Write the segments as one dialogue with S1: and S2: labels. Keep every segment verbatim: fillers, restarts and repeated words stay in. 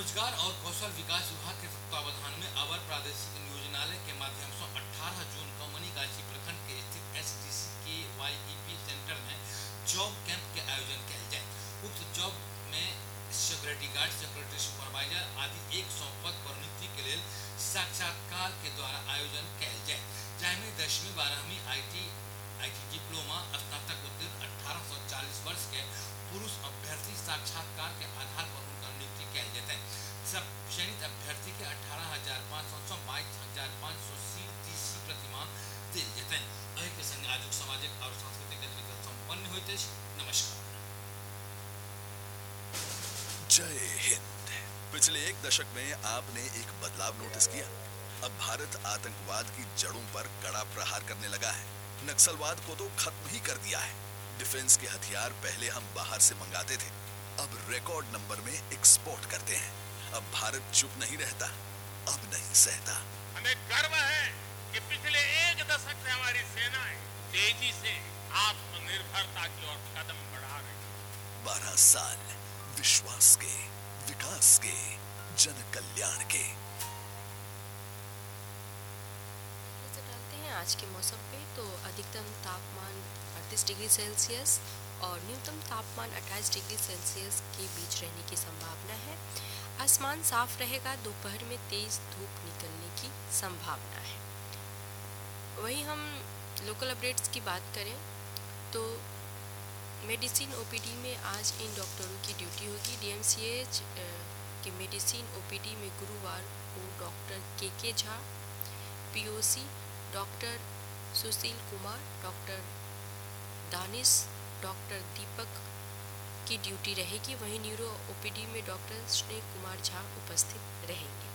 S1: रोजगार और कौशल विकास विभाग के तत्वावधान में अवर प्रादेशिक नियोजनालय के माध्यम से अठारह जून को मनीगाछी प्रखंड के स्थित एस डी सी के वाई ई पी सेंटर में जॉब कैंप के आयोजन किया जाए। उक्त जॉब में सिक्योरिटी गार्ड, सिक्योरिटी सुपरवाइजर आदि एक सौ पद पर नियुक्ति के लिए साक्षात्कार के द्वारा आयोजन किया जाए, जिसमें दसवीं बारहवीं I T I T diploma स्नातक उत्तीर्ण अठारह सौ चालीस वर्ष के पुरुष अभ्यर्थी साक्षात्कार के आधार पर उनका नियुक्ति किया जाता है। सब चयनित अभ्यर्थी के अठारह हजार पाँच सौ से बाईस हजार पाँच सौ तीस प्रतिमा दिल जाते हैं। अहि के संग आज सामाजिक और सांस्कृतिक गतिविधि संपन्न होते। नमस्कार।
S2: जय हिंद। पिछले एक दशक में आपने एक बदलाव नोटिस किया। अब भारत आतंकवाद की जड़ों पर कड़ा प्रहार करने लगा है। नक्सलवाद को तो खत्म ही कर दिया है। डिफेंस के हथियार पहले हम बाहर से मंगाते थे, अब रिकॉर्ड नंबर में एक्सपोर्ट करते हैं। अब भारत चुप नहीं रहता, अब नहीं सहता।
S3: हमें गर्व है कि पिछले एक दशक से हमारी सेनाएं तेजी से आत्मनिर्भरता की ओर कदम बढ़ा रही है।
S2: बारह साल विश्वास के, विकास के, जन कल्याण के।
S4: आज के मौसम पे तो अधिकतम तापमान अड़तीस डिग्री सेल्सियस और न्यूनतम तापमान अट्ठाईस डिग्री सेल्सियस के बीच रहने की संभावना है। आसमान साफ रहेगा, दोपहर में तेज धूप निकलने की संभावना है। वहीं हम लोकल अपडेट्स की बात करें तो मेडिसिन ओ पी डी में आज इन डॉक्टरों की ड्यूटी होगी। डी एम सी एच के मेडिसिन ओ पी डी में गुरुवार को डॉक्टर के के झा, पी ओ सी doctor Sushil Kumar, doctor Danish, doctor दीपक की ड्यूटी रहेगी। वहीं न्यूरो ओ पी डी में डॉक्टर स्नेह कुमार झा उपस्थित रहेंगे।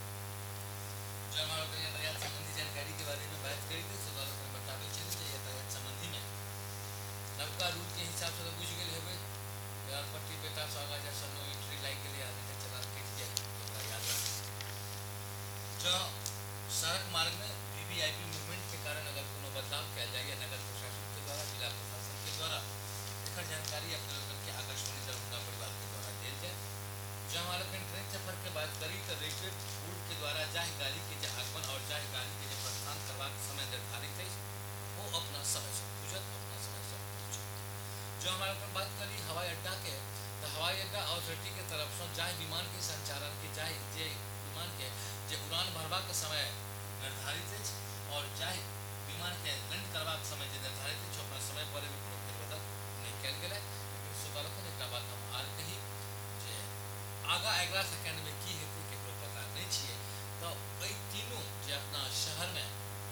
S1: संबंधी जानकारी के बारे में बात करेंगे तो बताते चले यातायात संबंधी में नवका रूल के हिसाब से तो बुझ गए होवे पट्टी बेटा सागा जैसा नो एंट्री लाइन के लिए आगे के चला कट जाए तो याद रखें। जो सड़क मार्ग में we we I P movement के कारण अगर कोनो बदलाव किया जाए या नगर प्रशासन के द्वारा, जिला प्रशासन के द्वारा एकर जानकारी अपने लोगों के आकाशवाणी दरभंगा परिवार के द्वारा दिल जाए। जब हमारे ट्रेन सफर के बात करी तो रेलवे बोर्ड के द्वारा जाहि गाड़ी के जो आगमन और जाहि गाड़ी के जो प्रस्थान करवा समय निर्धारित है वो अपना समय से पूछत, अपना समय से पूछत। जो हमारे पर बात करी हवाई अड्डा के तो हवाई अड्डा अथॉरिटी के तरफ से जाहि विमान के संचालन के जाहि जे विमान के जो उड़ान भरवा के समय निर्धारित है और जाहि विमान के लैंड करवा के समय जो निर्धारित है अपना समय पर भी परिवर्तन नहीं किया गया। लेकिन सुतालक ने एक बात हम आर कही आगा अगला सेकंड में की हेतु के पता नहीं चाहिए तो कई तीनों जो अपना शहर में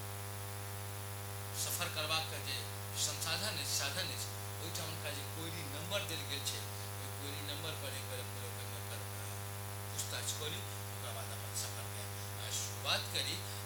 S1: सफर करवा कर जे संसाधन है साधन है वही उनका जो कोई नंबर दिल गए छे कोई नंबर पर एक बार अपने लोग पर पूछताछ करी उसके बाद अपन सफर में शुरुआत करी।